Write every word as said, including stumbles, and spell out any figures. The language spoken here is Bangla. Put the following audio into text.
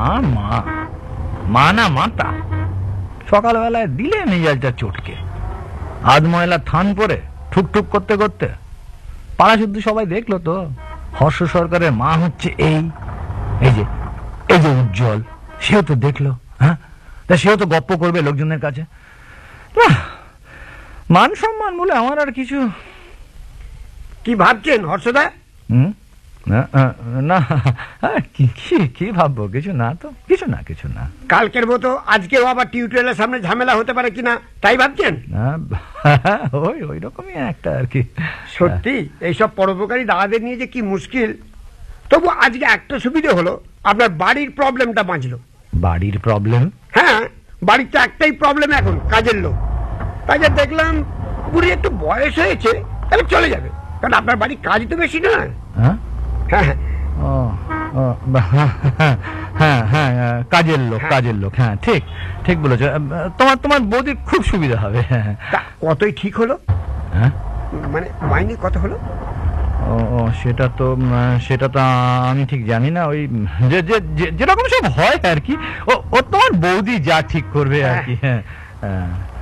মা মা মা না মাতা। সকালবেলায় দিলে মেজাজটা চটকে, আধ ময়লা থান পরে ঠুক ঠুক করতে করতে পাড়া শুদ্ধ সবাই দেখলো তো হর্ষ সরকারের মা হচ্ছে এই এই যে এই যে উজ্জ্বল, সেও তো দেখলো। হ্যাঁ, তা সেও তো গপ্প করবে লোকজনের কাছে। মান সম্মান বলে আমার আর কিছু। কি ভাবছেন হর্ষদা? হুম, না কি কি ভাববো, কিছু না তো, কিছু না কিছু না। কালকের মতো আজকেও আবার টিউটোরিয়ালের সামনে ঝামেলা হতে পারে কিনা তাই ভাবছেন? ওই ওই রকমই একটা আর কি। সত্যি এইসব পরোপকারী দাদাদের নিয়ে যে কি মুশকিল। তবু আজকে একটা সুবিধে হলো, আপনার বাড়ির প্রবলেমটা বাঁচলো। বাড়ির প্রবলেম? হ্যাঁ, বাড়িতে একটাই প্রবলেম এখন, কাজের লোক। তাই যে দেখলাম বুড়ি একটু বয়স হয়েছে, তাহলে চলে যাবে, কারণ আপনার বাড়ির কাজ তো বেশি না। হ্যাঁ হ্যাঁ হ্যাঁ হ্যাঁ কাজের লোক, কাজের লোক, হ্যাঁ ঠিক ঠিক বলেছো। তোমার তোমার বৌদির খুব সুবিধা হবে। কতই ঠিক হলো? হ্যাঁ, মানে মাইনে কত হলো? ও সেটা তো সেটা তো আমি ঠিক জানি না। ওই যে যেরকম সব হয় আর কি, ও তোমার বৌদি যা ঠিক করবে আর কি। হ্যাঁ হ্যাঁ।